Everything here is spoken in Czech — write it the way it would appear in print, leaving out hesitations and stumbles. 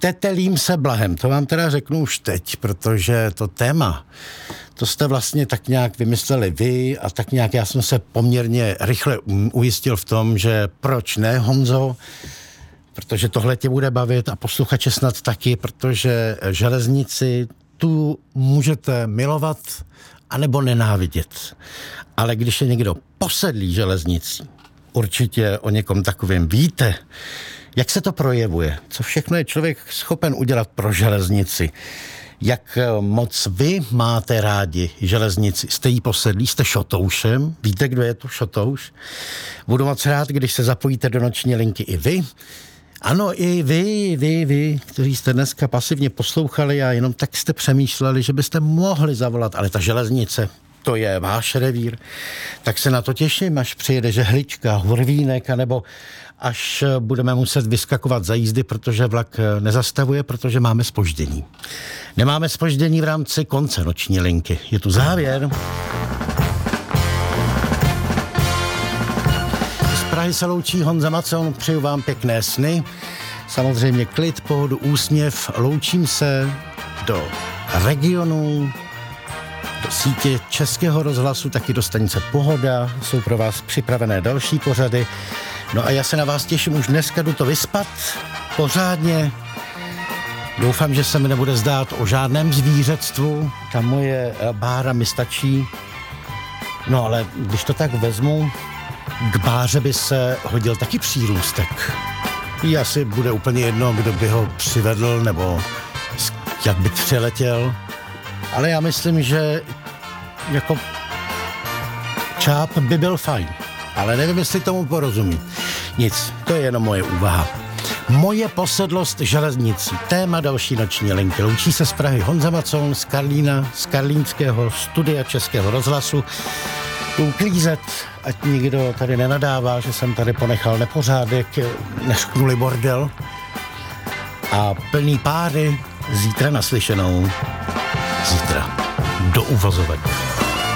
Tetelím se blahem, to vám teda řeknu už teď, protože to téma, to jste vlastně tak nějak vymysleli vy a tak nějak já jsem se poměrně rychle ujistil v tom, že proč ne, Honzo, protože tohle tě bude bavit a posluchače snad taky, protože železnici tu můžete milovat anebo nenávidět. Ale když je někdo posedlý železnicí, určitě o někom takovém víte, jak se to projevuje, co všechno je člověk schopen udělat pro železnici, jak moc vy máte rádi železnici, jste jí posedlí, jste šotoušem, víte, kdo je to šotouš? Budu moc rád, když se zapojíte do noční linky i vy. Ano, i vy, kteří jste dneska pasivně poslouchali a jenom tak jste přemýšleli, že byste mohli zavolat, ale ta železnice, to je váš revír, tak se na to těším, až přijede žehlička, hurvínek, anebo až budeme muset vyskakovat za jízdy, protože vlak nezastavuje, protože máme zpoždění. Nemáme zpoždění v rámci konce noční linky. Je tu závěr. Z Prahy se loučí Honza Macon, přeju vám pěkné sny. Samozřejmě klid, pohodu, úsměv. Loučím se do regionu, do sítě Českého rozhlasu, taky do stanice Pohoda. Jsou pro vás připravené další pořady. No a já se na vás těším, už dneska jdu to vyspat pořádně. Doufám, že se mi nebude zdát o žádném zvířectvu. Ta moje bára mi stačí. No ale když to tak vezmu, k báře by se hodil taky přírůstek. Jí asi bude úplně jedno, kdo by ho přivedl nebo jak by přiletěl. Ale já myslím, že jako čáp by byl fajn. Ale nevím, jestli tomu porozumí. Nic, to je jenom moje úvaha. Moje posedlost železnicí. Téma další noční linky. Loučí se z Prahy Honza Macon, z Karlína, z karlínského studia Českého rozhlasu. Uklízet, ať nikdo tady nenadává, že jsem tady ponechal nepořádek, nešknuli bordel. A plný páry zítra naslyšenou. Zítra. Do uvozovek.